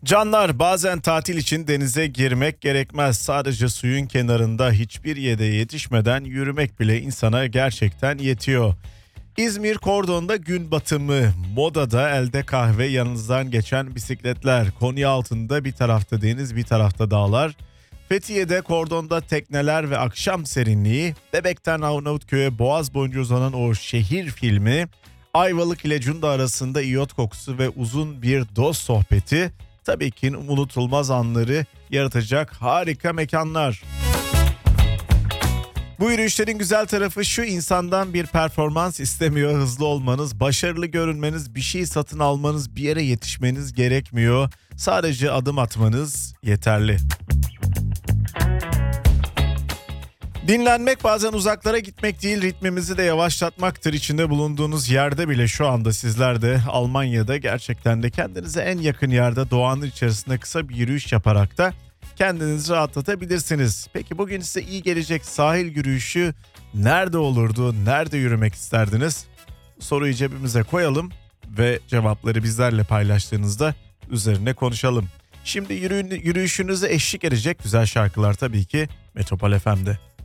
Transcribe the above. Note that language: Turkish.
Canlar, bazen tatil için denize girmek gerekmez. Sadece suyun kenarında hiçbir yere yetişmeden yürümek bile insana gerçekten yetiyor. İzmir Kordon'da gün batımı, Moda'da elde kahve, yanınızdan geçen bisikletler, Konyaaltı'nda bir tarafta deniz bir tarafta dağlar, Fethiye'de Kordon'da tekneler ve akşam serinliği, Bebek'ten Arnavutköy'e Boğaz boyunca uzanan o şehir filmi, Ayvalık ile Cunda arasında iyot kokusu ve uzun bir dost sohbeti, tabii ki unutulmaz anları yaratacak harika mekanlar. Bu yürüyüşlerin güzel tarafı şu: insandan bir performans istemiyor, hızlı olmanız, başarılı görünmeniz, bir şey satın almanız, bir yere yetişmeniz gerekmiyor. Sadece adım atmanız yeterli. Dinlenmek bazen uzaklara gitmek değil, ritmimizi de yavaşlatmaktır. İçinde bulunduğunuz yerde bile şu anda sizler de Almanya'da gerçekten de kendinize en yakın yerde doğanın içerisinde kısa bir yürüyüş yaparak da kendinizi rahatlatabilirsiniz. Peki bugün size iyi gelecek sahil yürüyüşü nerede olurdu? Nerede yürümek isterdiniz? Soruyu cebimize koyalım ve cevapları bizlerle paylaştığınızda üzerine konuşalım. Şimdi yürüyüşünüze eşlik edecek güzel şarkılar tabii ki Metropol FM'de.